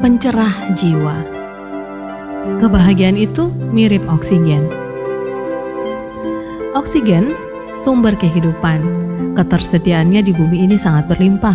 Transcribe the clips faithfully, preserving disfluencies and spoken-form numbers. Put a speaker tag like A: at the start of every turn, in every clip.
A: pencerah jiwa. Kebahagiaan itu mirip oksigen. Oksigen, sumber kehidupan. Ketersediaannya di bumi ini sangat berlimpah.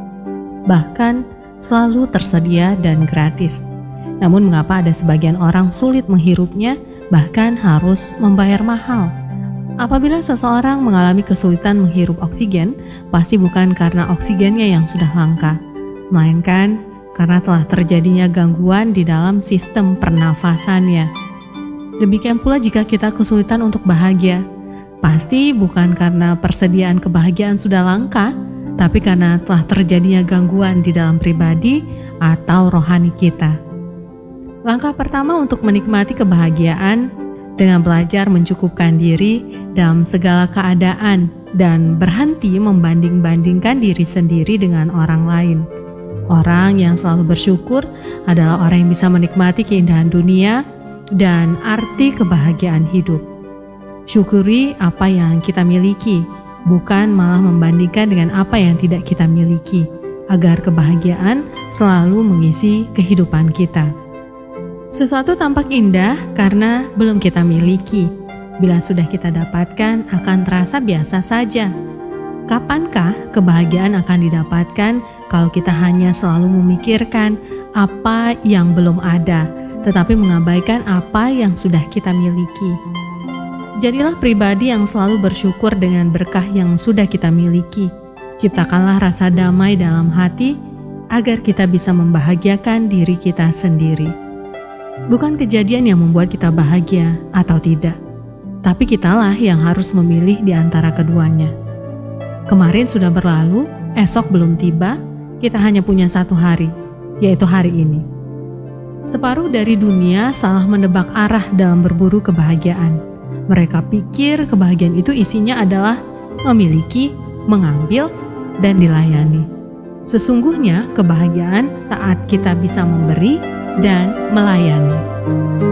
A: Bahkan selalu tersedia dan gratis. Namun mengapa ada sebagian orang sulit menghirupnya, bahkan harus membayar mahal? Apabila seseorang mengalami kesulitan menghirup oksigen, pasti bukan karena oksigennya yang sudah langka, melainkan karena telah terjadinya gangguan di dalam sistem pernafasannya. Demikian pula jika kita kesulitan untuk bahagia, pasti bukan karena persediaan kebahagiaan sudah langka, tapi karena telah terjadinya gangguan di dalam pribadi atau rohani kita. Langkah pertama untuk menikmati kebahagiaan dengan belajar mencukupkan diri dalam segala keadaan dan berhenti membanding-bandingkan diri sendiri dengan orang lain. Orang yang selalu bersyukur adalah orang yang bisa menikmati keindahan dunia dan arti kebahagiaan hidup. Syukuri apa yang kita miliki, bukan malah membandingkan dengan apa yang tidak kita miliki, agar kebahagiaan selalu mengisi kehidupan kita. Sesuatu tampak indah karena belum kita miliki. Bila sudah kita dapatkan, akan terasa biasa saja. Kapankah kebahagiaan akan didapatkan kalau kita hanya selalu memikirkan apa yang belum ada, tetapi mengabaikan apa yang sudah kita miliki? Jadilah pribadi yang selalu bersyukur dengan berkah yang sudah kita miliki. Ciptakanlah rasa damai dalam hati agar kita bisa membahagiakan diri kita sendiri. Bukan kejadian yang membuat kita bahagia atau tidak, tapi kitalah yang harus memilih di antara keduanya. Kemarin sudah berlalu, esok belum tiba, kita hanya punya satu hari, yaitu hari ini. Separuh dari dunia salah menebak arah dalam berburu kebahagiaan. Mereka pikir kebahagiaan itu isinya adalah memiliki, mengambil, dan dilayani. Sesungguhnya kebahagiaan saat kita bisa memberi dan melayani.